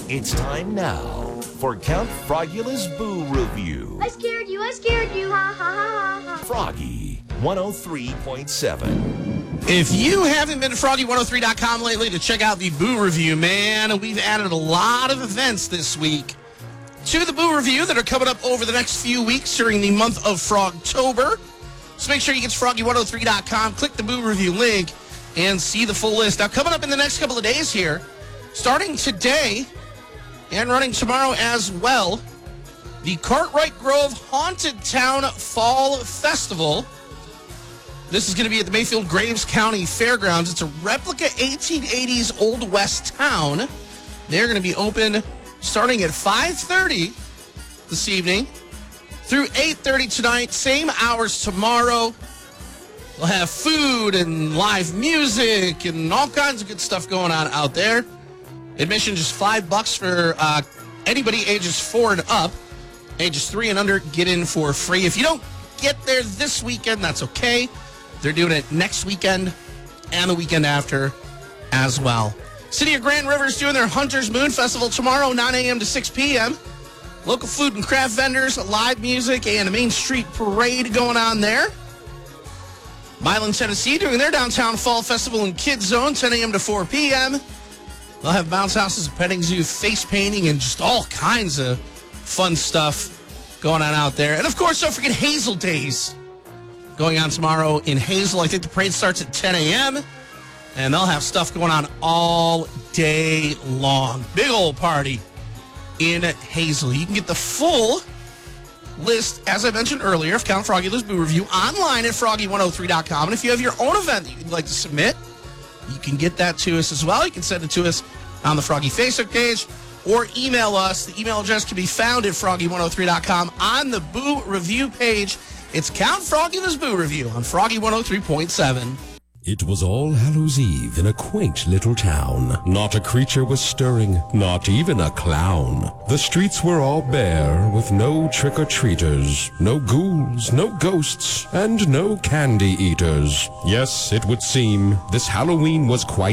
It's time now for Count Frogula's Boo Review. I scared you, ha ha ha ha. Froggy 103.7. If you haven't been to Froggy103.com lately to check out the Boo Review, man, we've added a lot of events this week to the Boo Review that are coming up over the next few weeks during the month of Frogtober. So make sure you get to Froggy103.com, click the Boo Review link, and see the full list. Now, coming up in the next couple of days here, starting today and running tomorrow as well, the Cartwright Grove Haunted Town Fall Festival. This is going to be at the Mayfield Graves County Fairgrounds. It's a replica 1880s Old West town. They're going to be open starting at 5:30 this evening through 8:30 tonight. Same hours tomorrow. We'll have food and live music and all kinds of good stuff going on out there. Admission just $5 for anybody ages 4 and up. Ages 3 and under get in for free. If you don't get there this weekend, that's okay. They're doing it next weekend and the weekend after as well. City of Grand River is doing their Hunter's Moon Festival tomorrow, 9 a.m. to 6 p.m. Local food and craft vendors, live music, and a Main Street parade going on there. Milan, Tennessee, doing their Downtown Fall Festival in Kids Zone, 10 a.m. to 4 p.m. They'll have bounce houses, a petting zoo, face painting, and just all kinds of fun stuff going on out there. And, of course, don't forget Hazel Days going on tomorrow in Hazel. I think the parade starts at 10 a.m., and they'll have stuff going on all day long. Big old party in Hazel. You can get the full list, as I mentioned earlier, of Count Frogula's Boo Review online at Froggy103.com. And if you have your own event that you'd like to submit, you can get that to us as well. You can send it to us on the Froggy Facebook page or email us. The email address can be found at Froggy103.com on the Boo Review page. It's Count Frogula's Boo Review on Froggy 103.7. It was All Hallows Eve in a quaint little town. Not a creature was stirring, not even a clown. The streets were all bare, with no trick-or-treaters, no ghouls, no ghosts, and no candy eaters. Yes, it would seem this Halloween was quite